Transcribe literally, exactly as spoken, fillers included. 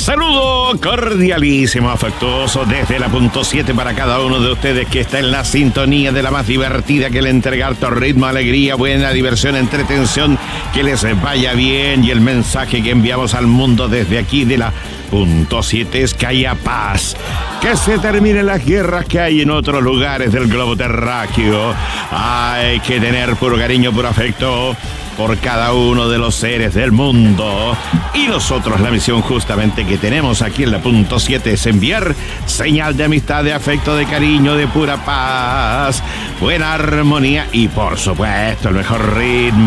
Saludo cordialísimo, afectuoso desde la punto siete para cada uno de ustedes que está en la sintonía de la más divertida que le entrega alto ritmo, alegría, buena diversión, entretención, que les vaya bien. Y el mensaje que enviamos al mundo desde aquí de la punto siete es que haya paz, que se terminen las guerras que hay en otros lugares del globo terráqueo. Hay que tener puro cariño, puro afecto por cada uno de los seres del mundo. Y nosotros la misión justamente que tenemos aquí en la punto siete es enviar señal de amistad, de afecto, de cariño, de pura paz, buena armonía y por supuesto el mejor ritmo